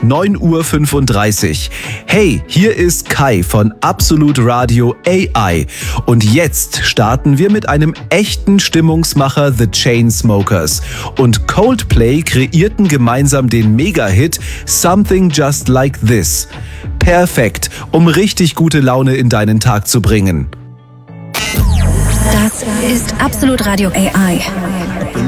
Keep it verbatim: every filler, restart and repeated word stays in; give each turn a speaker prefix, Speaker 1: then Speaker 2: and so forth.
Speaker 1: neun Uhr fünfunddreißig. Hey, hier ist Kai von Absolut Radio A I. Und jetzt starten wir mit einem echten Stimmungsmacher The Chainsmokers. Und Coldplay kreierten gemeinsam den Mega-Hit Something Just Like This. Perfekt, um richtig gute Laune in deinen Tag zu bringen.
Speaker 2: Das ist Absolut Radio A I.